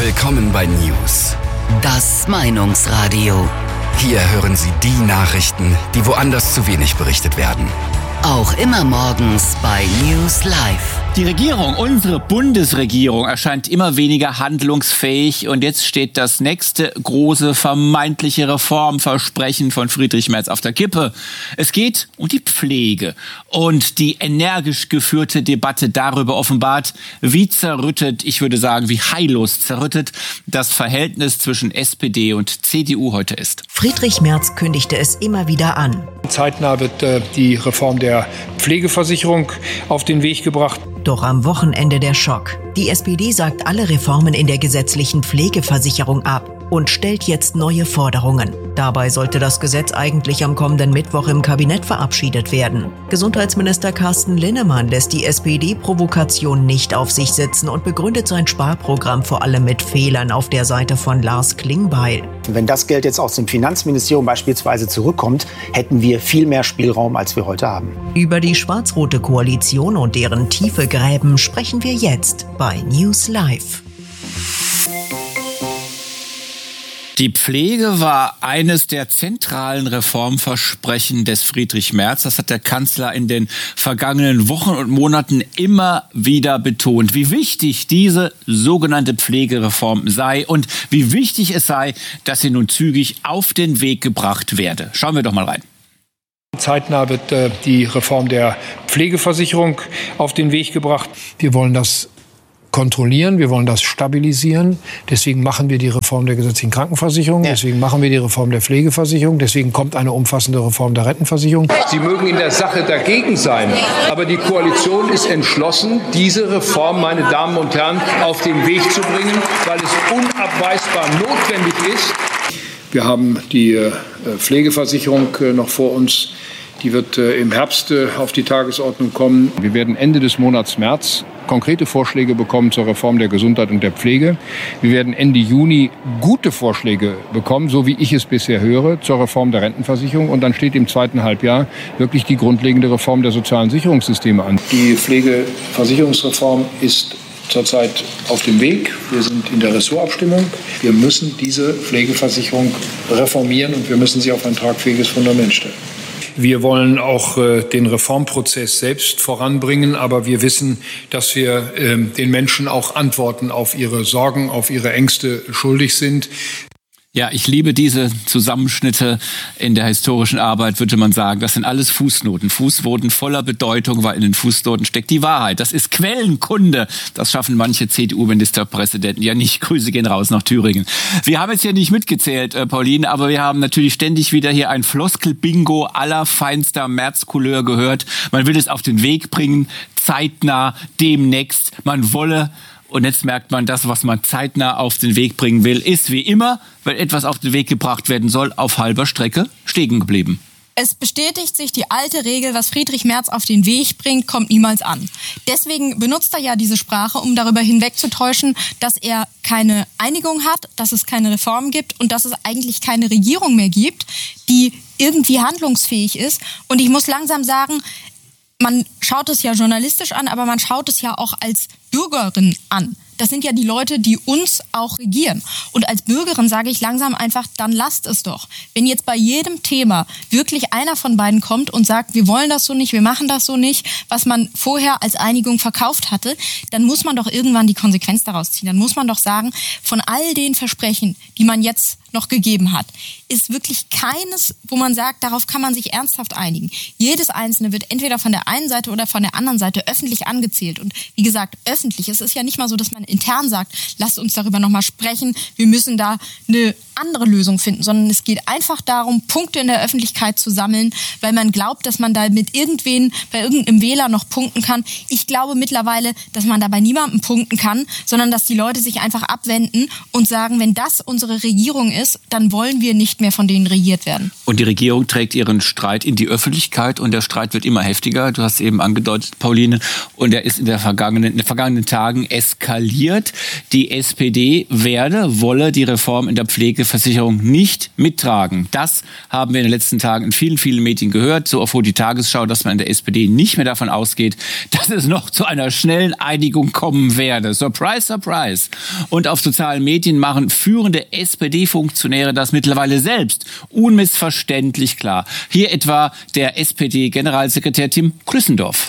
Willkommen bei News. Das Meinungsradio. Hier hören Sie die Nachrichten, die woanders zu wenig berichtet werden. Auch immer morgens bei News Live. Die Regierung, unsere Bundesregierung, erscheint immer weniger handlungsfähig und jetzt steht das nächste große vermeintliche Reformversprechen von Friedrich Merz auf der Kippe. Es geht um die Pflege und die energisch geführte Debatte darüber offenbart, wie zerrüttet, ich würde sagen, wie heillos zerrüttet das Verhältnis zwischen SPD und CDU heute ist. Friedrich Merz kündigte es immer wieder an. Zeitnah wird die Reform der Pflegeversicherung auf den Weg gebracht. Doch am Wochenende der Schock. Die SPD sagt alle Reformen in der gesetzlichen Pflegeversicherung ab und stellt jetzt neue Forderungen. Dabei sollte das Gesetz eigentlich am kommenden Mittwoch im Kabinett verabschiedet werden. Gesundheitsminister Carsten Linnemann lässt die SPD-Provokation nicht auf sich sitzen und begründet sein Sparprogramm vor allem mit Fehlern auf der Seite von Lars Klingbeil. Wenn das Geld jetzt aus dem Finanzministerium beispielsweise zurückkommt, hätten wir viel mehr Spielraum, als wir heute haben. Über die schwarz-rote Koalition und deren tiefe Gräben sprechen wir jetzt bei News Live. Die Pflege war eines der zentralen Reformversprechen des Friedrich Merz. Das hat der Kanzler in den vergangenen Wochen und Monaten immer wieder betont, wie wichtig diese sogenannte Pflegereform sei und wie wichtig es sei, dass sie nun zügig auf den Weg gebracht werde. Schauen wir doch mal rein. Zeitnah wird die Reform der Pflegeversicherung auf den Weg gebracht. Wir wollen das kontrollieren, wir wollen das stabilisieren. Deswegen machen wir die Reform der gesetzlichen Krankenversicherung, deswegen machen wir die Reform der Pflegeversicherung, deswegen kommt eine umfassende Reform der Rentenversicherung. Sie mögen in der Sache dagegen sein, aber die Koalition ist entschlossen, diese Reform, meine Damen und Herren, auf den Weg zu bringen, weil es unabweisbar notwendig ist. Wir haben die Pflegeversicherung noch vor uns. Die wird im Herbst auf die Tagesordnung kommen. Wir werden Ende des Monats März konkrete Vorschläge bekommen zur Reform der Gesundheit und der Pflege. Wir werden Ende Juni gute Vorschläge bekommen, so wie ich es bisher höre, zur Reform der Rentenversicherung. Und dann steht im zweiten Halbjahr wirklich die grundlegende Reform der sozialen Sicherungssysteme an. Die Pflegeversicherungsreform ist zurzeit auf dem Weg. Wir sind in der Ressortabstimmung. Wir müssen diese Pflegeversicherung reformieren und wir müssen sie auf ein tragfähiges Fundament stellen. Wir wollen auch den Reformprozess selbst voranbringen, aber wir wissen, dass wir den Menschen auch Antworten auf ihre Sorgen, auf ihre Ängste schuldig sind. Ja, ich liebe diese Zusammenschnitte in der historischen Arbeit, würde man sagen. Das sind alles Fußnoten. Fußnoten voller Bedeutung, weil in den Fußnoten steckt die Wahrheit. Das ist Quellenkunde. Das schaffen manche CDU-Ministerpräsidenten ja nicht. Grüße gehen raus nach Thüringen. Wir haben jetzt hier nicht mitgezählt, Pauline, aber wir haben natürlich ständig wieder hier ein Floskel-Bingo allerfeinster Merz-Couleur gehört. Man will es auf den Weg bringen, zeitnah, demnächst. Man wolle. Und jetzt merkt man, das, was man zeitnah auf den Weg bringen will, ist wie immer, wenn etwas auf den Weg gebracht werden soll, auf halber Strecke stehen geblieben. Es bestätigt sich die alte Regel, was Friedrich Merz auf den Weg bringt, kommt niemals an. Deswegen benutzt er ja diese Sprache, um darüber hinwegzutäuschen, dass er keine Einigung hat, dass es keine Reform gibt und dass es eigentlich keine Regierung mehr gibt, die irgendwie handlungsfähig ist. Und ich muss langsam sagen, man schaut es ja journalistisch an, aber man schaut es ja auch als Bürgerin an. Das sind ja die Leute, die uns auch regieren. Und als Bürgerin sage ich langsam einfach, dann lasst es doch. Wenn jetzt bei jedem Thema wirklich einer von beiden kommt und sagt, wir wollen das so nicht, wir machen das so nicht, was man vorher als Einigung verkauft hatte, dann muss man doch irgendwann die Konsequenz daraus ziehen. Dann muss man doch sagen, von all den Versprechen, die man jetzt noch gegeben hat, ist wirklich keines, wo man sagt, darauf kann man sich ernsthaft einigen. Jedes einzelne wird entweder von der einen Seite oder von der anderen Seite öffentlich angezählt. Und wie gesagt, öffentlich. Es ist ja nicht mal so, dass man intern sagt, lasst uns darüber nochmal sprechen, wir müssen da eine andere Lösung finden, sondern es geht einfach darum, Punkte in der Öffentlichkeit zu sammeln, weil man glaubt, dass man da mit irgendwen, bei irgendeinem Wähler noch punkten kann. Ich glaube mittlerweile, dass man da bei niemandem punkten kann, sondern dass die Leute sich einfach abwenden und sagen, wenn das unsere Regierung ist, dann wollen wir nicht mehr von denen regiert werden. Und die Regierung trägt ihren Streit in die Öffentlichkeit und der Streit wird immer heftiger. Du hast eben angedeutet, Pauline, und er ist in den vergangenen Tagen eskaliert. Die SPD wolle die Reform in der Pflege Pflegeversicherung nicht mittragen. Das haben wir in den letzten Tagen in vielen, vielen Medien gehört. So erfuhr die Tagesschau, dass man in der SPD nicht mehr davon ausgeht, dass es noch zu einer schnellen Einigung kommen werde. Surprise, surprise. Und auf sozialen Medien machen führende SPD-Funktionäre das mittlerweile selbst unmissverständlich klar. Hier etwa der SPD-Generalsekretär Tim Klüssendorf.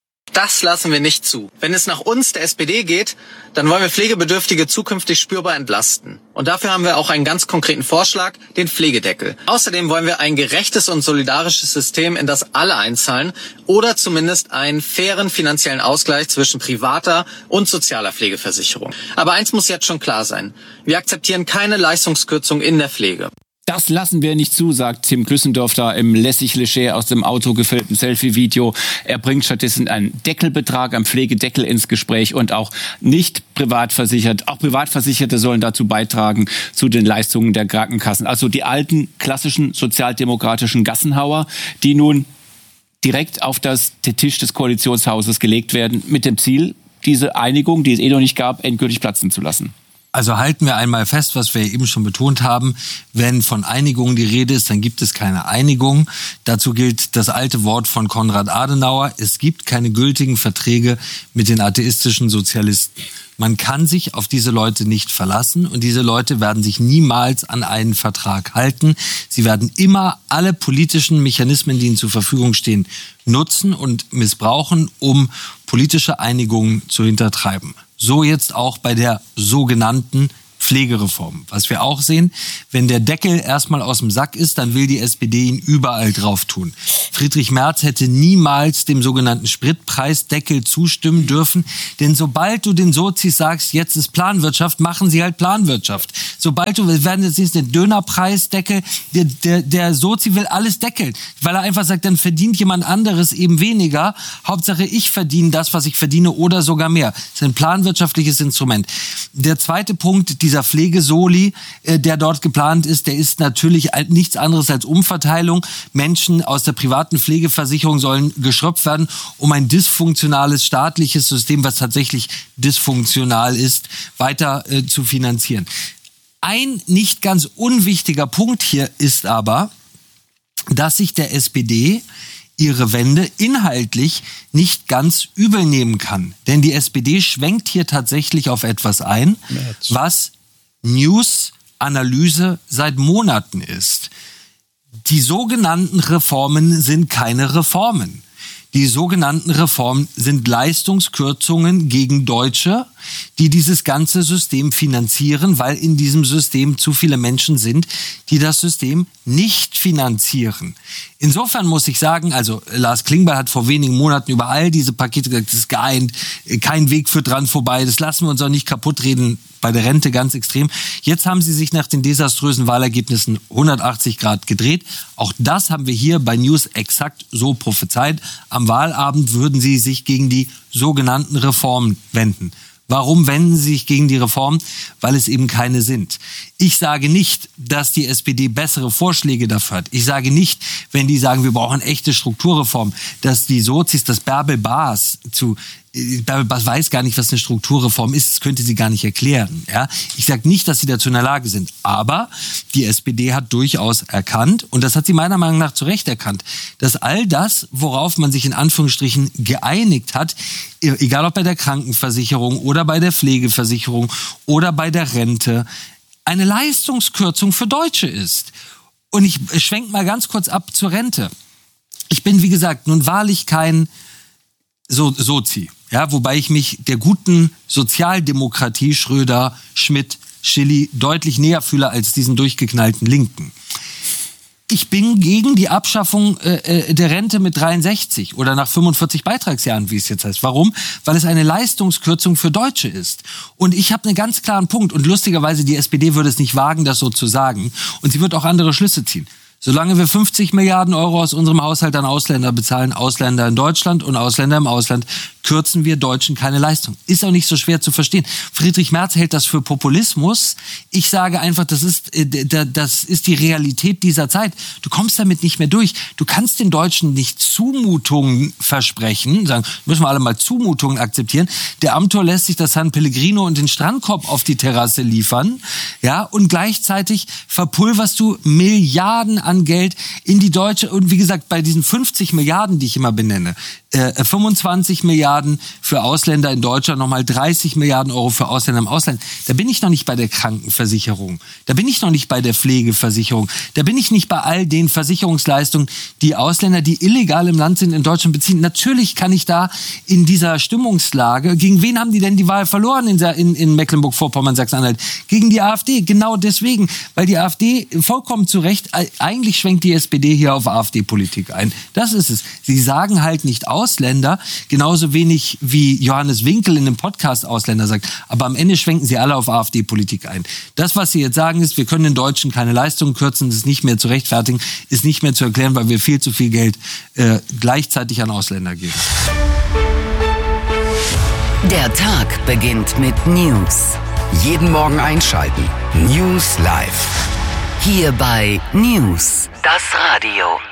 Das lassen wir nicht zu. Wenn es nach uns, der SPD, geht, dann wollen wir Pflegebedürftige zukünftig spürbar entlasten. Und dafür haben wir auch einen ganz konkreten Vorschlag, den Pflegedeckel. Außerdem wollen wir ein gerechtes und solidarisches System, in das alle einzahlen oder zumindest einen fairen finanziellen Ausgleich zwischen privater und sozialer Pflegeversicherung. Aber eins muss jetzt schon klar sein. Wir akzeptieren keine Leistungskürzung in der Pflege. Das lassen wir nicht zu, sagt Tim Klüssendorf da im lässig leger aus dem Auto gefilmten Selfie-Video. Er bringt stattdessen einen Deckelbetrag, einen Pflegedeckel ins Gespräch und auch nicht privatversichert. Auch Privatversicherte sollen dazu beitragen, zu den Leistungen der Krankenkassen. Also die alten, klassischen sozialdemokratischen Gassenhauer, die nun direkt auf den Tisch des Koalitionshauses gelegt werden, mit dem Ziel, diese Einigung, die es noch nicht gab, endgültig platzen zu lassen. Also halten wir einmal fest, was wir eben schon betont haben. Wenn von Einigung die Rede ist, dann gibt es keine Einigung. Dazu gilt das alte Wort von Konrad Adenauer. Es gibt keine gültigen Verträge mit den atheistischen Sozialisten. Man kann sich auf diese Leute nicht verlassen und diese Leute werden sich niemals an einen Vertrag halten. Sie werden immer alle politischen Mechanismen, die ihnen zur Verfügung stehen, nutzen und missbrauchen, um politische Einigungen zu hintertreiben. So jetzt auch bei der sogenannten Pflegereform. Was wir auch sehen, wenn der Deckel erstmal aus dem Sack ist, dann will die SPD ihn überall drauf tun. Friedrich Merz hätte niemals dem sogenannten Spritpreisdeckel zustimmen dürfen, denn sobald du den Sozis sagst, jetzt ist Planwirtschaft, machen sie halt Planwirtschaft. Sobald wir werden jetzt nicht den Dönerpreisdeckel, der Sozi will alles deckeln, weil er einfach sagt, dann verdient jemand anderes eben weniger. Hauptsache ich verdiene das, was ich verdiene oder sogar mehr. Das ist ein planwirtschaftliches Instrument. Der zweite Punkt, dieser Pflegesoli, der dort geplant ist, der ist natürlich nichts anderes als Umverteilung. Menschen aus der privaten Pflegeversicherung sollen geschröpft werden, um ein dysfunktionales staatliches System, was tatsächlich dysfunktional ist, weiter zu finanzieren. Ein nicht ganz unwichtiger Punkt hier ist aber, dass sich der SPD ihre Wende inhaltlich nicht ganz übel nehmen kann. Denn die SPD schwenkt hier tatsächlich auf etwas ein, was News-Analyse seit Monaten ist. Die sogenannten Reformen sind keine Reformen. Die sogenannten Reformen sind Leistungskürzungen gegen Deutsche, die dieses ganze System finanzieren, weil in diesem System zu viele Menschen sind, die das System nicht finanzieren. Insofern muss ich sagen, also Lars Klingbeil hat vor wenigen Monaten über all diese Pakete gesagt, das ist geeint, kein Weg führt dran vorbei, das lassen wir uns auch nicht kaputt reden, bei der Rente ganz extrem. Jetzt haben sie sich nach den desaströsen Wahlergebnissen 180 Grad gedreht. Auch das haben wir hier bei News exakt so prophezeit. Am Wahlabend würden sie sich gegen die sogenannten Reformen wenden. Warum wenden sie sich gegen die Reform? Weil es eben keine sind. Ich sage nicht, dass die SPD bessere Vorschläge dafür hat. Ich sage nicht, wenn die sagen, wir brauchen echte Strukturreform, dass die Sozis, das Bärbel Baas weiß gar nicht, was eine Strukturreform ist, das könnte sie gar nicht erklären. Ja? Ich sage nicht, dass sie dazu in der Lage sind, aber die SPD hat durchaus erkannt, und das hat sie meiner Meinung nach zu Recht erkannt, dass all das, worauf man sich in Anführungsstrichen geeinigt hat, egal ob bei der Krankenversicherung oder bei der Pflegeversicherung oder bei der Rente, eine Leistungskürzung für Deutsche ist. Und ich schwenke mal ganz kurz ab zur Rente. Ich bin, wie gesagt, nun wahrlich kein Sozi, ja, wobei ich mich der guten Sozialdemokratie Schröder, Schmidt, Schilly deutlich näher fühle als diesen durchgeknallten Linken. Ich bin gegen die Abschaffung der Rente mit 63 oder nach 45 Beitragsjahren, wie es jetzt heißt. Warum? Weil es eine Leistungskürzung für Deutsche ist. Und ich habe einen ganz klaren Punkt. Und lustigerweise, die SPD würde es nicht wagen, das so zu sagen. Und sie wird auch andere Schlüsse ziehen. Solange wir 50 Milliarden Euro aus unserem Haushalt an Ausländer bezahlen, Ausländer in Deutschland und Ausländer im Ausland, kürzen wir Deutschen keine Leistung. Ist auch nicht so schwer zu verstehen. Friedrich Merz hält das für Populismus. Ich sage einfach, das ist die Realität dieser Zeit. Du kommst damit nicht mehr durch. Du kannst den Deutschen nicht Zumutungen versprechen, sagen, müssen wir alle mal Zumutungen akzeptieren. Der Amtor lässt sich das San Pellegrino und den Strandkorb auf die Terrasse liefern, ja, und gleichzeitig verpulverst du Milliarden an Geld in die deutsche, und wie gesagt, bei diesen 50 Milliarden, die ich immer benenne, 25 Milliarden für Ausländer in Deutschland, nochmal 30 Milliarden Euro für Ausländer im Ausland. Da bin ich noch nicht bei der Krankenversicherung. Da bin ich noch nicht bei der Pflegeversicherung. Da bin ich nicht bei all den Versicherungsleistungen, die Ausländer, die illegal im Land sind, in Deutschland beziehen. Natürlich kann ich da in dieser Stimmungslage, gegen wen haben die denn die Wahl verloren in Mecklenburg-Vorpommern, Sachsen-Anhalt? Gegen die AfD. Genau deswegen, weil die AfD vollkommen zu Recht, eigentlich schwenkt die SPD hier auf AfD-Politik ein. Das ist es. Sie sagen halt nicht Ausländer, genauso wenig wie Johannes Winkel in dem Podcast Ausländer sagt. Aber am Ende schwenken sie alle auf AfD-Politik ein. Das, was sie jetzt sagen, ist, wir können den Deutschen keine Leistungen kürzen, das ist nicht mehr zu rechtfertigen, ist nicht mehr zu erklären, weil wir viel zu viel Geld gleichzeitig an Ausländer geben. Der Tag beginnt mit News. Jeden Morgen einschalten. News Live. Hier bei News, das Radio.